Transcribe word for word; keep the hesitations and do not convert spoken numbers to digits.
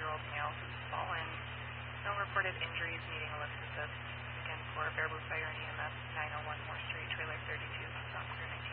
eighteen-year-old male who's fallen. No reported injuries needing ellipsis. Again, for Baraboo Fire and E M S, nine oh one Moore Street, trailer thirty-two, South Clear nineteen.